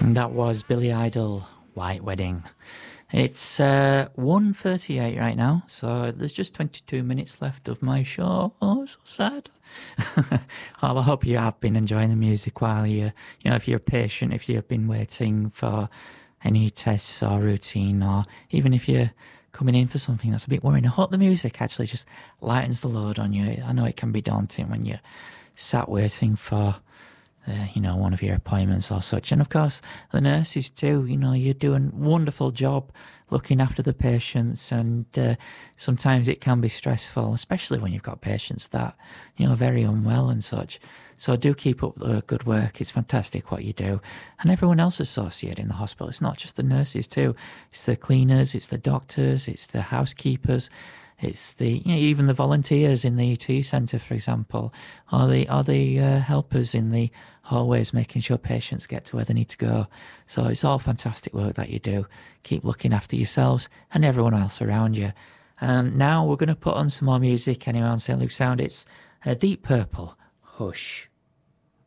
And that was Billy Idol, White Wedding. It's 1:38 right now, so there's just 22 minutes left of my show. Oh, so sad. Well, I hope you have been enjoying the music while if you're patient, if you've been waiting for any tests or routine, or even if you're coming in for something that's a bit worrying. I hope the music actually just lightens the load on you. I know it can be daunting when you're sat waiting for one of your appointments or such. And of course, the nurses too, you're doing a wonderful job looking after the patients, and sometimes it can be stressful, especially when you've got patients that, are very unwell and such. So do keep up the good work. It's fantastic what you do. And everyone else associated in the hospital. It's not just the nurses too. It's the cleaners, it's the doctors, it's the housekeepers, it's the even the volunteers in the ET centre, for example, or the helpers in the hallways, making sure patients get to where they need to go. So it's all fantastic work that you do. Keep looking after yourselves and everyone else around you. And now we're going to put on some more music anyway on St. Luke's Sound. It's Deep Purple, Hush.